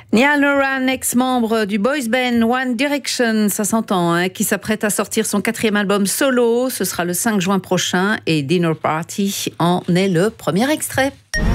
Niall Horan, ex-membre du boys band One Direction, ça s'entend, qui s'apprête à sortir son 4e album solo. Ce sera le 5 juin prochain et Dinner Party en est le premier extrait.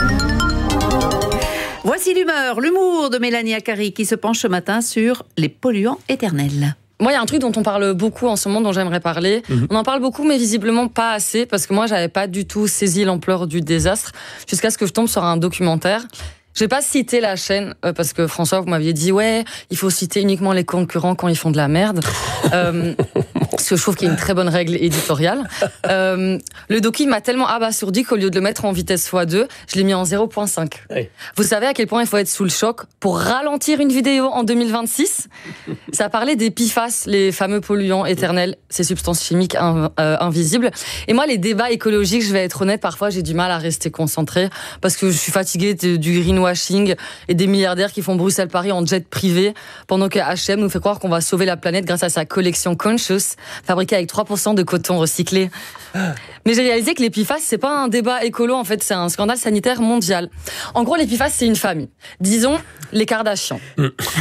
Voici l'humour de Mélanie Akari qui se penche ce matin sur les polluants éternels. Moi, il y a un truc dont on parle beaucoup en ce moment, dont j'aimerais parler. On en parle beaucoup, mais visiblement pas assez, parce que moi, j'avais pas du tout saisi l'ampleur du désastre, jusqu'à ce que je tombe sur un documentaire. Je vais pas citer la chaîne, parce que François, vous m'aviez dit, ouais, il faut citer uniquement les concurrents quand ils font de la merde. Parce que je trouve qu'il y a une très bonne règle éditoriale. Le docu m'a tellement abasourdi qu'au lieu de le mettre en vitesse x2, je l'ai mis en 0.5. Oui. Vous savez à quel point il faut être sous le choc pour ralentir une vidéo en 2026 ? Ça parlait des PFAS, les fameux polluants éternels, ces substances chimiques invisibles. Et moi, les débats écologiques, je vais être honnête, parfois j'ai du mal à rester concentrée parce que je suis fatiguée du greenwashing et des milliardaires qui font Bruxelles-Paris en jet privé pendant que H&M nous fait croire qu'on va sauver la planète grâce à sa collection Conscious, fabriquée avec 3% de coton recyclé. Mais j'ai réalisé que les PFAS, c'est pas un débat écolo, en fait, c'est un scandale sanitaire mondial. En gros, les PFAS, c'est une famille. Disons, les Kardashians. Ok ?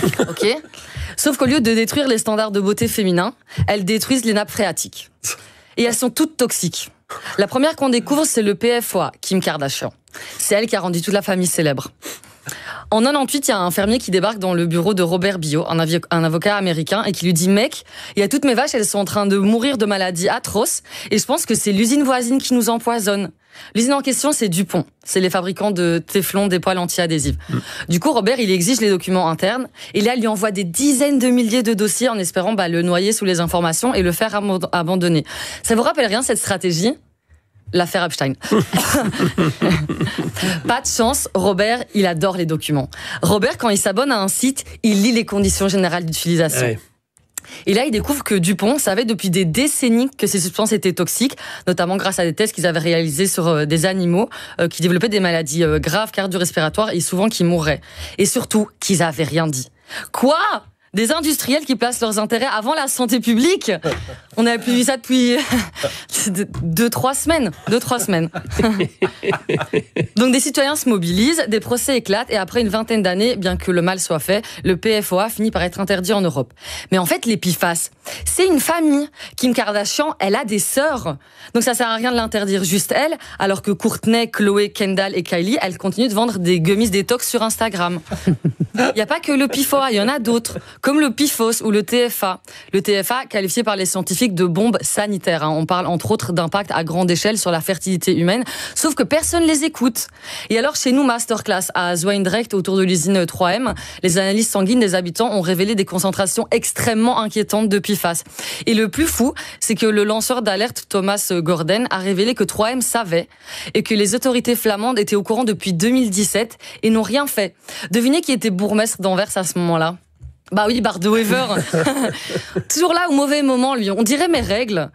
Sauf qu'au lieu de détruire les standards de beauté féminins, elles détruisent les nappes phréatiques. Et elles sont toutes toxiques. La première qu'on découvre, c'est le PFOA, Kim Kardashian. C'est elle qui a rendu toute la famille célèbre. En 98, il y a un fermier qui débarque dans le bureau de Robert Bio, un avocat américain, et qui lui dit « Mec, il y a toutes mes vaches, elles sont en train de mourir de maladies atroces, et je pense que c'est l'usine voisine qui nous empoisonne. » L'usine en question, c'est Dupont. C'est les fabricants de téflon, des poêles anti-adhésives. Du coup, Robert, il exige les documents internes, et là, il lui envoie des dizaines de milliers de dossiers en espérant le noyer sous les informations et le faire abandonner. Ça vous rappelle rien, cette stratégie ? L'affaire Epstein. Pas de chance, Robert, il adore les documents. Robert, quand il s'abonne à un site, il lit les conditions générales d'utilisation. Ouais. Et là, il découvre que Dupont savait depuis des décennies que ces substances étaient toxiques, notamment grâce à des tests qu'ils avaient réalisés sur des animaux qui développaient des maladies graves cardio-respiratoires et souvent qui mourraient. Et surtout, qu'ils n'avaient rien dit. Quoi ? Des industriels qui placent leurs intérêts avant la santé publique. On n'avait plus vu ça depuis 2-3 semaines. 2-3 semaines. Donc des citoyens se mobilisent, des procès éclatent et après une vingtaine d'années, bien que le mal soit fait, le PFOA finit par être interdit en Europe. Mais en fait, les PFAS, c'est une famille. Kim Kardashian, elle a des sœurs. Donc ça sert à rien de l'interdire juste elle, alors que Kourtney, Chloé, Kendall et Kylie, elles continuent de vendre des gummies détox sur Instagram. Il n'y a pas que le PFOA, il y en a d'autres, comme le PFOS ou le TFA. Le TFA, qualifié par les scientifiques de bombe sanitaire. On parle entre autres d'impact à grande échelle sur la fertilité humaine, sauf que personne les écoute. Et alors chez nous, masterclass à Zwijndrecht autour de l'usine 3M, les analyses sanguines des habitants ont révélé des concentrations extrêmement inquiétantes de PFAS. Et le plus fou, c'est que le lanceur d'alerte Thomas Gordon a révélé que 3M savait et que les autorités flamandes étaient au courant depuis 2017 et n'ont rien fait. Devinez qui était bourgmestre d'Anvers à ce moment-là ? Bah oui, Bart de Wever. Toujours là au mauvais moment, lui. On dirait mes règles.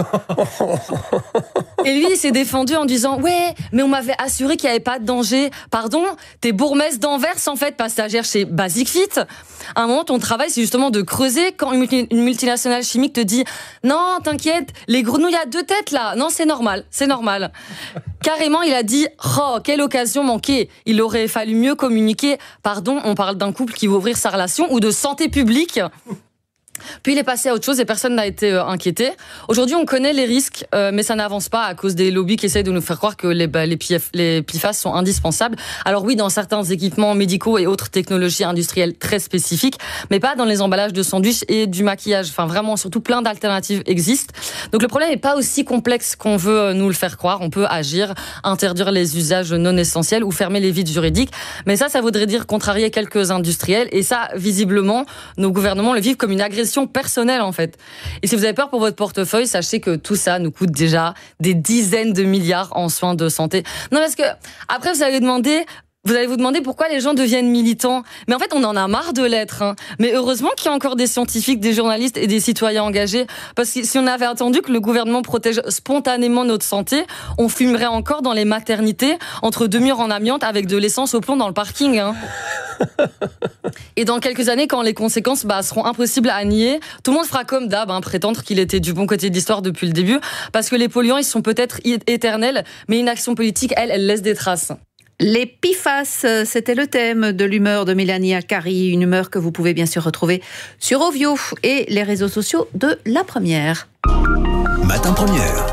Et lui, il s'est défendu en disant « Ouais, mais on m'avait assuré qu'il n'y avait pas de danger. Pardon, t'es bourgmestre d'Anvers, en fait, passagère chez Basic Fit. À un moment, ton travail, c'est justement de creuser quand une multinationale chimique te dit « Non, t'inquiète, les grenouilles à 2 têtes, là. Non, c'est normal, c'est normal. » Carrément, il a dit « Oh, quelle occasion manquée. Il aurait fallu mieux communiquer. Pardon, on parle d'un couple qui va ouvrir sa relation ou de santé publique. » Puis il est passé à autre chose et personne n'a été inquiété. Aujourd'hui, on connaît les risques, mais ça n'avance pas à cause des lobbies qui essayent de nous faire croire que les PFAS sont indispensables. Alors oui, dans certains équipements médicaux et autres technologies industrielles très spécifiques, mais pas dans les emballages de sandwich et du maquillage. Enfin, vraiment, surtout plein d'alternatives existent. Donc le problème n'est pas aussi complexe qu'on veut nous le faire croire. On peut agir, interdire les usages non essentiels ou fermer les vides juridiques. Mais ça voudrait dire contrarier quelques industriels. Et ça, visiblement, nos gouvernements le vivent comme une agression personnelle en fait. Et si vous avez peur pour votre portefeuille, sachez que tout ça nous coûte déjà des dizaines de milliards en soins de santé. Non, parce que après vous allez vous demander pourquoi les gens deviennent militants. Mais en fait, on en a marre de l'être. Mais heureusement qu'il y a encore des scientifiques, des journalistes et des citoyens engagés. Parce que si on avait attendu que le gouvernement protège spontanément notre santé, on fumerait encore dans les maternités entre 2 murs en amiante avec de l'essence au plomb dans le parking. Et dans quelques années, quand les conséquences seront impossibles à nier, tout le monde fera comme d'hab, prétendre qu'il était du bon côté de l'histoire depuis le début. Parce que les polluants, ils sont peut-être éternels, mais une action politique, elle laisse des traces. Les PFAS, c'était le thème de l'humeur de Mélanie Acari, une humeur que vous pouvez bien sûr retrouver sur Ovio et les réseaux sociaux de La Première. Matin Première.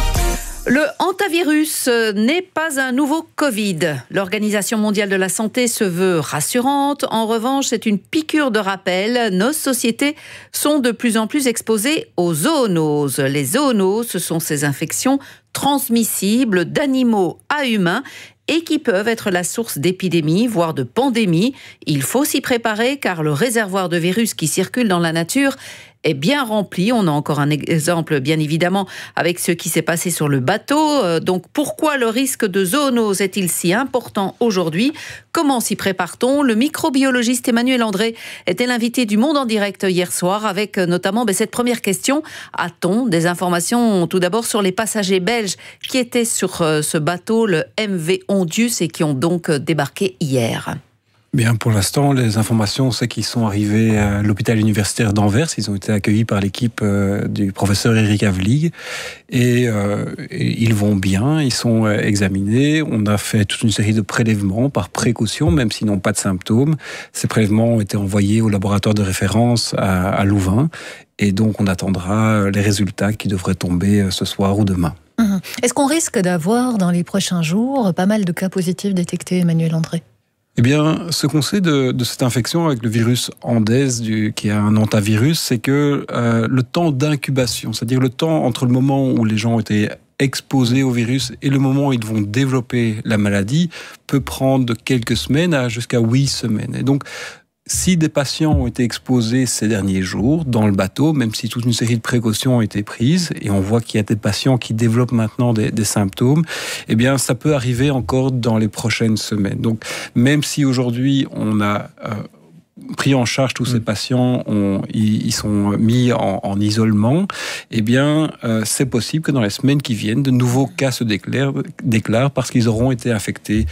Le hantavirus n'est pas un nouveau Covid. L'Organisation mondiale de la santé se veut rassurante. En revanche, c'est une piqûre de rappel. Nos sociétés sont de plus en plus exposées aux zoonoses. Les zoonoses, ce sont ces infections transmissibles d'animaux à humains et qui peuvent être la source d'épidémies, voire de pandémies. Il faut s'y préparer car le réservoir de virus qui circule dans la nature est bien rempli. On a encore un exemple, bien évidemment, avec ce qui s'est passé sur le bateau. Donc, pourquoi le risque de zoonose est-il si important aujourd'hui ? Comment s'y prépare-t-on ? Le microbiologiste Emmanuel André était l'invité du Monde en direct hier soir, avec notamment cette première question. A-t-on des informations, tout d'abord, sur les passagers belges qui étaient sur ce bateau, le MV Ondius, et qui ont donc débarqué hier ? Bien, pour l'instant, les informations, c'est qu'ils sont arrivés à l'hôpital universitaire d'Anvers. Ils ont été accueillis par l'équipe du professeur Eric Havelig. Et ils vont bien, ils sont examinés. On a fait toute une série de prélèvements par précaution, même s'ils n'ont pas de symptômes. Ces prélèvements ont été envoyés au laboratoire de référence à Louvain. Et donc, on attendra les résultats qui devraient tomber ce soir ou demain. Est-ce qu'on risque d'avoir, dans les prochains jours, pas mal de cas positifs détectés, Emmanuel André ? Eh bien, ce qu'on sait de cette infection avec le virus Andes, qui est un hantavirus, c'est que le temps d'incubation, c'est-à-dire le temps entre le moment où les gens ont été exposés au virus et le moment où ils vont développer la maladie, peut prendre de quelques semaines à jusqu'à 8 semaines. Et donc, si des patients ont été exposés ces derniers jours dans le bateau, même si toute une série de précautions ont été prises, et on voit qu'il y a des patients qui développent maintenant des symptômes, eh bien, ça peut arriver encore dans les prochaines semaines. Donc, même si aujourd'hui, on a pris en charge tous ces patients, ils sont mis en isolement, eh bien, c'est possible que dans les semaines qui viennent, de nouveaux cas se déclarent parce qu'ils auront été infectés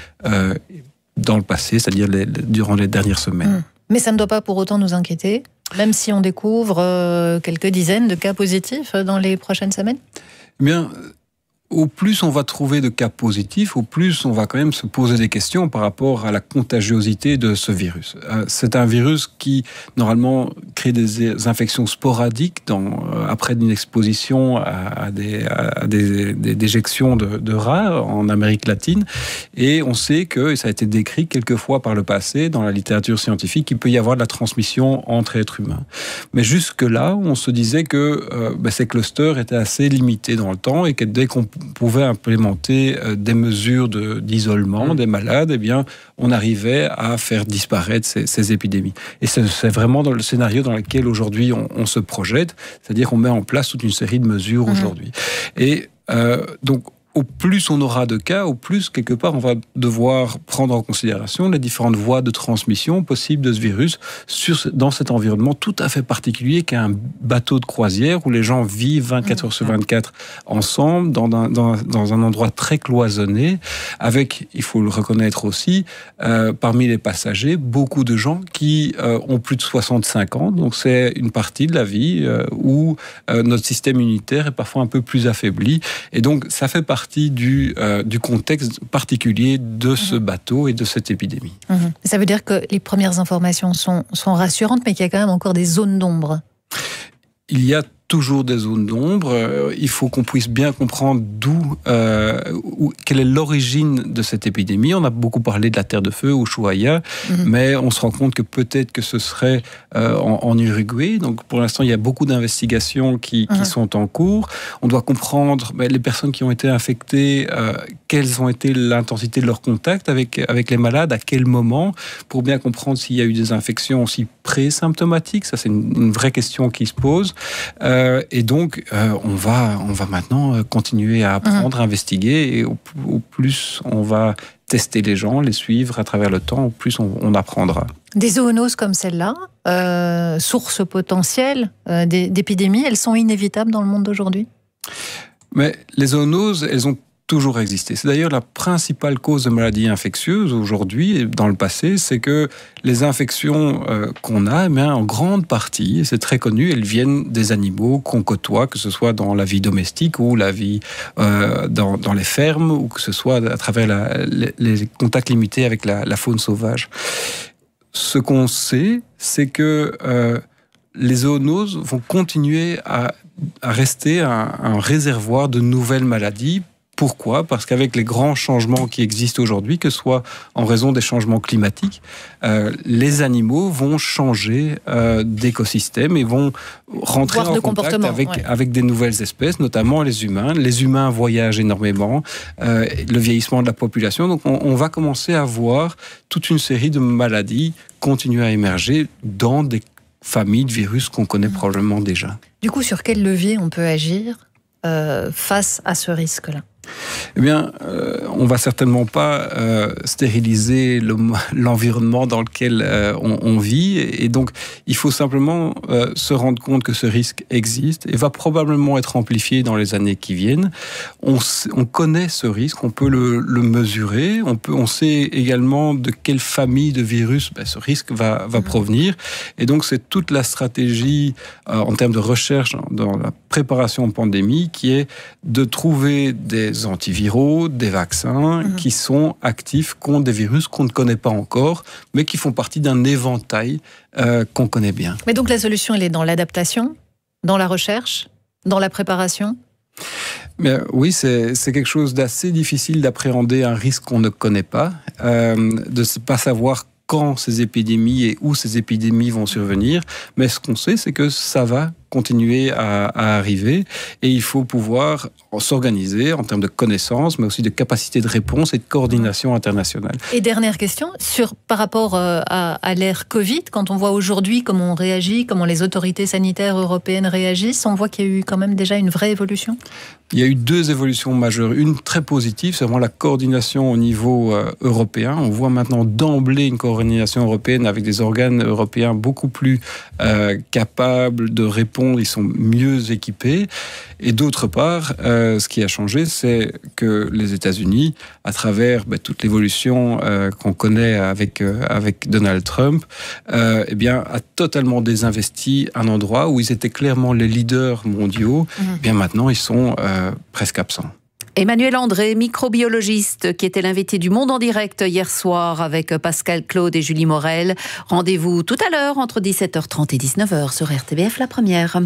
dans le passé, c'est-à-dire durant les dernières semaines. Mais ça ne doit pas pour autant nous inquiéter, même si on découvre quelques dizaines de cas positifs dans les prochaines semaines ? Eh bien, au plus on va trouver de cas positifs, au plus on va quand même se poser des questions par rapport à la contagiosité de ce virus. C'est un virus qui, normalement, crée des infections sporadiques après une exposition à des déjections de rats en Amérique latine. Et on sait que, et ça a été décrit quelques fois par le passé dans la littérature scientifique, qu'il peut y avoir de la transmission entre êtres humains. Mais jusque-là, on se disait que ces clusters étaient assez limités dans le temps et que dès qu'on pouvait implémenter des mesures d'isolement des malades, eh bien, on arrivait à faire disparaître ces épidémies. Et c'est vraiment dans le scénario dans lequel aujourd'hui on se projette, c'est-à-dire qu'on met en place toute une série de mesures aujourd'hui. Et donc, au plus on aura de cas, au plus, quelque part, on va devoir prendre en considération les différentes voies de transmission possibles de ce virus dans cet environnement tout à fait particulier qu'est un bateau de croisière où les gens vivent 24 heures sur 24 ensemble, dans un endroit très cloisonné, avec, il faut le reconnaître aussi, parmi les passagers, beaucoup de gens qui ont plus de 65 ans. Donc c'est une partie de la vie où notre système immunitaire est parfois un peu plus affaibli. Et donc, ça fait partie du contexte particulier de ce bateau et de cette épidémie. Ça veut dire que les premières informations sont rassurantes, mais qu'il y a quand même encore des zones d'ombre. Il y a toujours des zones d'ombre. Il faut qu'on puisse bien comprendre quelle est l'origine de cette épidémie. On a beaucoup parlé de la Terre de Feu, Ushuaia, mais on se rend compte que peut-être que ce serait en Uruguay. Donc pour l'instant, il y a beaucoup d'investigations qui sont en cours. On doit comprendre les personnes qui ont été infectées, quelles ont été l'intensité de leur contact avec les malades, à quel moment, pour bien comprendre s'il y a eu des infections aussi pré-symptomatiques. Ça, c'est une vraie question qui se pose. Et donc, on va maintenant continuer à apprendre, à investiguer, et au plus on va tester les gens, les suivre à travers le temps, au plus on apprendra. Des zoonoses comme celle-là, source potentielle d'épidémies, elles sont inévitables dans le monde d'aujourd'hui ? Mais les zoonoses, elles ont toujours existé. C'est d'ailleurs la principale cause de maladies infectieuses aujourd'hui et dans le passé, c'est que les infections qu'on a, en grande partie, et c'est très connu, elles viennent des animaux qu'on côtoie, que ce soit dans la vie domestique ou la vie dans les fermes, ou que ce soit à travers les contacts limités avec la faune sauvage. Ce qu'on sait, c'est que les zoonoses vont continuer à rester un réservoir de nouvelles maladies. Pourquoi ? Parce qu'avec les grands changements qui existent aujourd'hui, que ce soit en raison des changements climatiques, les animaux vont changer d'écosystème et vont rentrer en contact avec des nouvelles espèces, notamment les humains. Les humains voyagent énormément, le vieillissement de la population. Donc on va commencer à voir toute une série de maladies continuer à émerger dans des familles de virus qu'on connaît probablement déjà. Du coup, sur quel levier on peut agir face à ce risque-là ? Eh bien, on va certainement pas stériliser l'environnement dans lequel on vit, et donc il faut simplement se rendre compte que ce risque existe et va probablement être amplifié dans les années qui viennent. On connaît ce risque, on peut le mesurer, on sait également de quelle famille de virus ce risque va provenir, et donc c'est toute la stratégie en termes de recherche dans la préparation aux pandémies qui est de trouver des antiviraux, des vaccins qui sont actifs contre des virus qu'on ne connaît pas encore, mais qui font partie d'un éventail qu'on connaît bien. Mais donc la solution, elle est dans l'adaptation, dans la recherche, dans la préparation ? Mais oui, c'est quelque chose d'assez difficile d'appréhender un risque qu'on ne connaît pas, de ne pas savoir quand ces épidémies et où ces épidémies vont survenir, mais ce qu'on sait, c'est que ça va continuer à arriver, et il faut pouvoir s'organiser en termes de connaissances, mais aussi de capacité de réponse et de coordination internationale. Et dernière question, par rapport à l'ère Covid, quand on voit aujourd'hui comment on réagit, comment les autorités sanitaires européennes réagissent, on voit qu'il y a eu quand même déjà une vraie évolution ? Il y a eu 2 évolutions majeures. Une très positive, c'est vraiment la coordination au niveau européen. On voit maintenant d'emblée une coordination européenne avec des organes européens beaucoup plus capables de répondre. Ils sont mieux équipés. Et d'autre part, ce qui a changé, c'est que les États-Unis, à travers toute l'évolution qu'on connaît avec Donald Trump, a totalement désinvesti un endroit où ils étaient clairement les leaders mondiaux. Bien maintenant, ils sont presque absents. Emmanuel André, microbiologiste, qui était l'invité du Monde en direct hier soir avec Pascal Claude et Julie Morel. Rendez-vous tout à l'heure entre 17h30 et 19h sur RTBF La Première.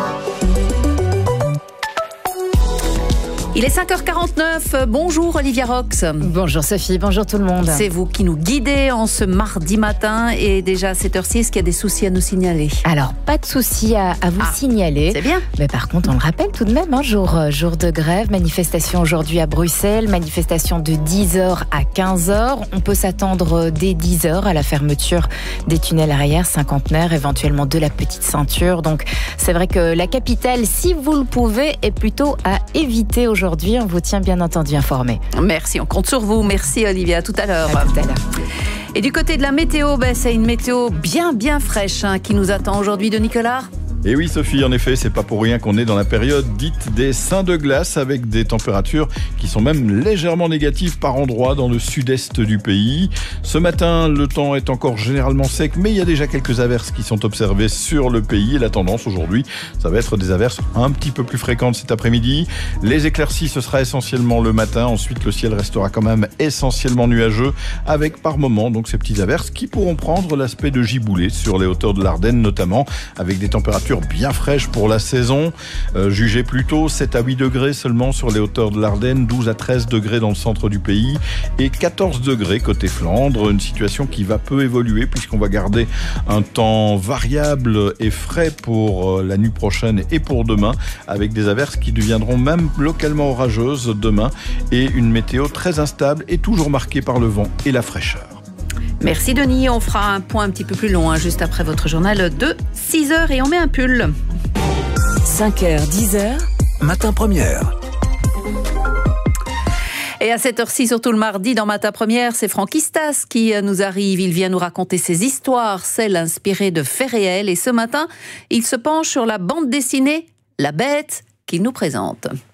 Il est 5h49. Bonjour Olivia Rox. Bonjour Sophie, bonjour tout le monde. C'est vous qui nous guidez en ce mardi matin, et déjà à 7h06, est-ce qu'il y a des soucis à nous signaler ? Alors, pas de soucis à vous signaler. C'est bien. Mais par contre, on le rappelle tout de même, jour de grève, manifestation aujourd'hui à Bruxelles, manifestation de 10h à 15h. On peut s'attendre dès 10h à la fermeture des tunnels arrière, cinquantenaire, éventuellement de la petite ceinture. Donc, c'est vrai que la capitale, si vous le pouvez, est plutôt à éviter aujourd'hui. On vous tient bien entendu informé. Merci, on compte sur vous. Merci Olivia, à tout à l'heure. À tout à l'heure. Et du côté de la météo, c'est une météo bien fraîche qui nous attend aujourd'hui de Nicolas. Et oui Sophie, en effet, c'est pas pour rien qu'on est dans la période dite des seins de glace, avec des températures qui sont même légèrement négatives par endroits dans le sud-est du pays. Ce matin, le temps est encore généralement sec, mais il y a déjà quelques averses qui sont observées sur le pays. Et la tendance aujourd'hui, ça va être des averses un petit peu plus fréquentes cet après-midi. Les éclaircies, ce sera essentiellement le matin. Ensuite, le ciel restera quand même essentiellement nuageux, avec par moments donc ces petites averses qui pourront prendre l'aspect de giboulées sur les hauteurs de l'Ardenne notamment, avec des températures bien fraîche pour la saison. Jugez plutôt 7 à 8 degrés seulement sur les hauteurs de l'Ardenne, 12 à 13 degrés dans le centre du pays et 14 degrés côté Flandre. Une situation qui va peu évoluer puisqu'on va garder un temps variable et frais pour la nuit prochaine et pour demain, avec des averses qui deviendront même localement orageuses demain et une météo très instable et toujours marquée par le vent et la fraîcheur. Merci Denis, on fera un point un petit peu plus long juste après votre journal de 6h et on met un pull. 5h, 10h, Matin Première. Et à 7h06, surtout le mardi, dans Matin Première, c'est Franck Istas qui nous arrive. Il vient nous raconter ses histoires, celles inspirées de faits réels. Et ce matin, il se penche sur la bande dessinée La Bête qu'il nous présente.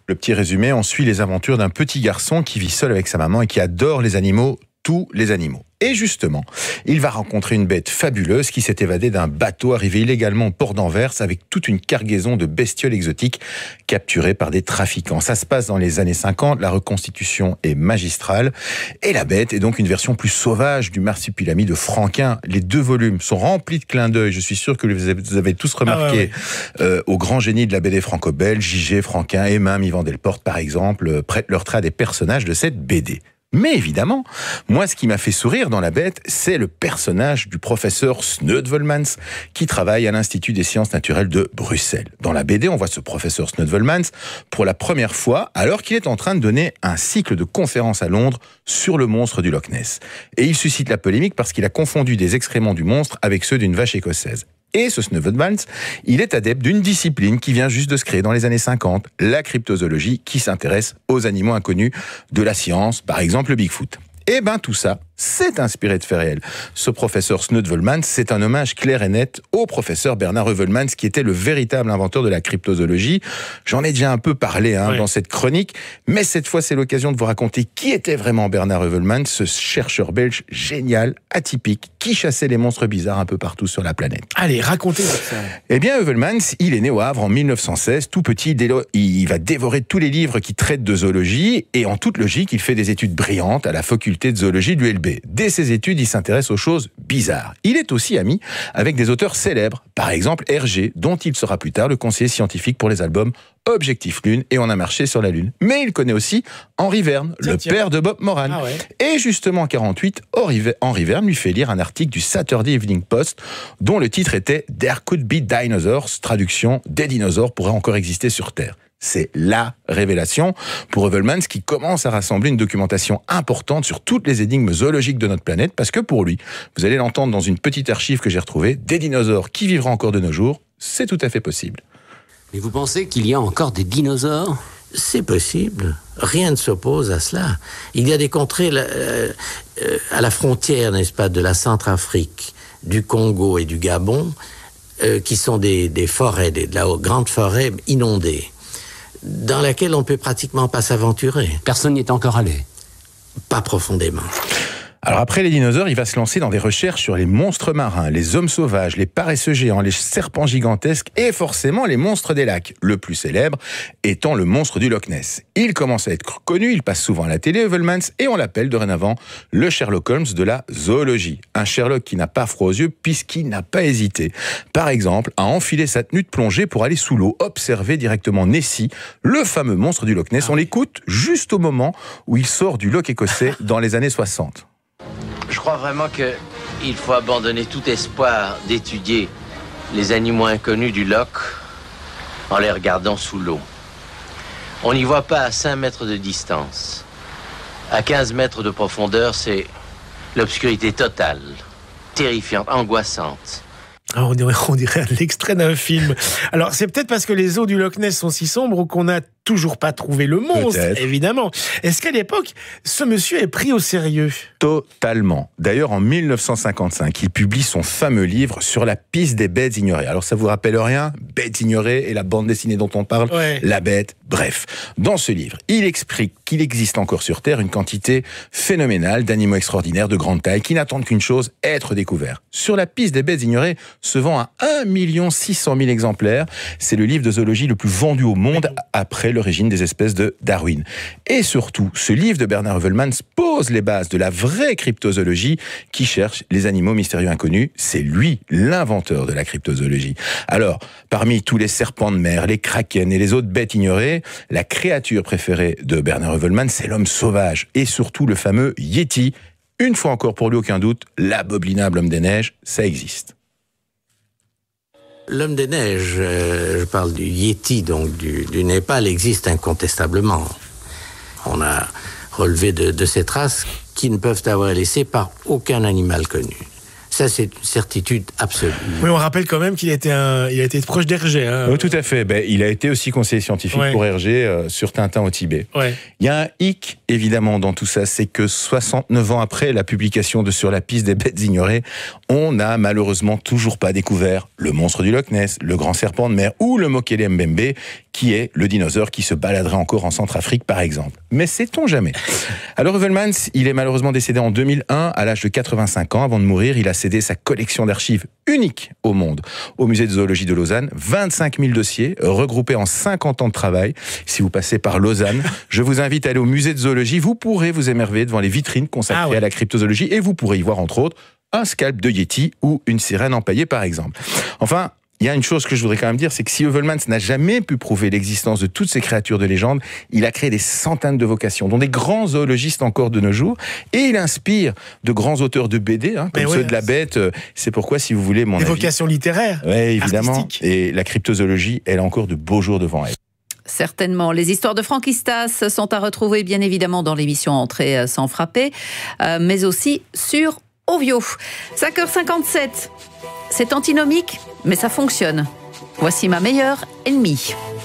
Le petit résumé, on suit les aventures d'un petit garçon qui vit seul avec sa maman et qui adore les animaux, tous les animaux. Et justement, il va rencontrer une bête fabuleuse qui s'est évadée d'un bateau arrivé illégalement au port d'Anvers avec toute une cargaison de bestioles exotiques capturées par des trafiquants. Ça se passe dans les années 50, la reconstitution est magistrale et la bête est donc une version plus sauvage du Marsupilami de Franquin. Les 2 volumes sont remplis de clins d'œil, je suis sûr que vous avez tous remarqué au grand génie de la BD franco-belge, J.G. Franquin et même Yvan Delporte par exemple prêtent leur trait à des personnages de cette BD. Mais évidemment, moi, ce qui m'a fait sourire dans La Bête, c'est le personnage du professeur Sneudvolmans, qui travaille à l'Institut des sciences naturelles de Bruxelles. Dans la BD, on voit ce professeur Sneudvolmans pour la première fois, alors qu'il est en train de donner un cycle de conférences à Londres sur le monstre du Loch Ness. Et il suscite la polémique parce qu'il a confondu des excréments du monstre avec ceux d'une vache écossaise. Et ce Sneudvolmans, il est adepte d'une discipline qui vient juste de se créer dans les années 50, la cryptozoologie, qui s'intéresse aux animaux inconnus de la science, par exemple le Bigfoot. Et ben tout ça, c'est inspiré de faits réels. Ce professeur Sneudvolmans, c'est un hommage clair et net au professeur Bernard Heuvelmans, qui était le véritable inventeur de la cryptozoologie. J'en ai déjà un peu parlé dans cette chronique, mais cette fois, c'est l'occasion de vous raconter qui était vraiment Bernard Heuvelmans, ce chercheur belge génial, atypique, qui chassait les monstres bizarres un peu partout sur la planète. Allez, racontez-moi ça. Eh bien, Heuvelmans, il est né au Havre en 1916, tout petit, il va dévorer tous les livres qui traitent de zoologie, et en toute logique, il fait des études brillantes à la faculté de zoologie de l'ULB. Dès ses études, il s'intéresse aux choses bizarres. Il est aussi ami avec des auteurs célèbres, par exemple Hergé, dont il sera plus tard le conseiller scientifique pour les albums Objectif Lune et On a marché sur la Lune. Mais il connaît aussi Henri Verne, père de Bob Moran. Ah ouais. Et justement en 1948, Henri Verne lui fait lire un article du Saturday Evening Post dont le titre était « There could be dinosaurs », traduction « Des dinosaures pourraient encore exister sur Terre ». C'est la révélation pour Heuvelmans qui commence à rassembler une documentation importante sur toutes les énigmes zoologiques de notre planète parce que pour lui, vous allez l'entendre dans une petite archive que j'ai retrouvée, des dinosaures qui vivront encore de nos jours, c'est tout à fait possible. Mais vous pensez qu'il y a encore des dinosaures ? C'est possible. Rien ne s'oppose à cela. Il y a des contrées à la frontière, n'est-ce pas, de la Centrafrique, du Congo et du Gabon, qui sont des forêts, de la grande forêt inondée, dans laquelle on ne peut pratiquement pas s'aventurer. Personne n'y est encore allé. Pas profondément. Alors après les dinosaures, il va se lancer dans des recherches sur les monstres marins, les hommes sauvages, les paresseux géants, les serpents gigantesques et forcément les monstres des lacs. Le plus célèbre étant le monstre du Loch Ness. Il commence à être connu, il passe souvent à la télé, Heuvelmans, et on l'appelle dorénavant le Sherlock Holmes de la zoologie. Un Sherlock qui n'a pas froid aux yeux puisqu'il n'a pas hésité. Par exemple, à enfiler sa tenue de plongée pour aller sous l'eau, observer directement Nessie, le fameux monstre du Loch Ness. On l'écoute juste au moment où il sort du loch écossais dans les années 60. Je crois vraiment qu'il faut abandonner tout espoir d'étudier les animaux inconnus du loch en les regardant sous l'eau. On n'y voit pas à 5 mètres de distance. À 15 mètres de profondeur, c'est l'obscurité totale, terrifiante, angoissante. On dirait l'extrait d'un film. Alors, c'est peut-être parce que les eaux du Loch Ness sont si sombres qu'on n'a toujours pas trouvé le monstre, évidemment. Est-ce qu'à l'époque, ce monsieur est pris au sérieux ? Totalement. D'ailleurs, en 1955, il publie son fameux livre sur la piste des bêtes ignorées. Alors, ça vous rappelle rien ? Bêtes ignorées et la bande dessinée dont on parle, La Bête, bref. Dans ce livre, il explique qu'il existe encore sur Terre une quantité phénoménale d'animaux extraordinaires de grande taille qui n'attendent qu'une chose, être découverts. Sur la piste des bêtes ignorées se vend à 1 600 000 exemplaires. C'est le livre de zoologie le plus vendu au monde après l'origine des espèces de Darwin. Et surtout, ce livre de Bernard Heuvelmans pose les bases de la vraie cryptozoologie qui cherche les animaux mystérieux inconnus. C'est lui, l'inventeur de la cryptozoologie. Alors, parmi tous les serpents de mer, les kraken et les autres bêtes ignorées, la créature préférée de Bernard Heuvelmans, c'est l'homme sauvage et surtout le fameux Yéti. Une fois encore, pour lui, aucun doute, l'abominable homme des neiges, ça existe. L'homme des neiges, je parle du Yéti, donc du Népal, existe incontestablement. On a relevé de ces traces qui ne peuvent avoir été laissées par aucun animal connu. Ça, c'est une certitude absolue. Oui, on rappelle quand même qu'il a été proche d'Hergé. Hein. Oui, tout à fait. Il a été aussi conseiller scientifique pour Hergé sur Tintin au Tibet. Il y a un hic, évidemment, dans tout ça, c'est que 69 ans après la publication de Sur la piste des bêtes ignorées, on n'a malheureusement toujours pas découvert le monstre du Loch Ness, le grand serpent de mer ou le Mokele Mbembe, qui est le dinosaure qui se baladerait encore en Centrafrique, par exemple. Mais sait-on jamais? Alors Heuvelmans, il est malheureusement décédé en 2001 à l'âge de 85 ans. Avant de mourir, il a cédé sa collection d'archives unique au monde au musée de zoologie de Lausanne. 25 000 dossiers regroupés en 50 ans de travail. Si vous passez par Lausanne, je vous invite à aller au musée de zoologie. Vous pourrez vous émerveiller devant les vitrines consacrées à la cryptozoologie et vous pourrez y voir entre autres un scalp de Yéti ou une sirène empaillée par exemple. Enfin, il y a une chose que je voudrais quand même dire, c'est que si Heuvelmans n'a jamais pu prouver l'existence de toutes ces créatures de légende, il a créé des centaines de vocations, dont des grands zoologistes encore de nos jours, et il inspire de grands auteurs de BD, comme ceux de La Bête. C'est pourquoi, si vous voulez, mon avis... Des vocations littéraires, oui, évidemment. Et la cryptozoologie, elle a encore de beaux jours devant elle. Certainement. Les histoires de Frankistas sont à retrouver, bien évidemment, dans l'émission Entrée sans frapper, mais aussi sur Ovio. 5h57. C'est antinomique, mais ça fonctionne. Voici ma meilleure ennemie.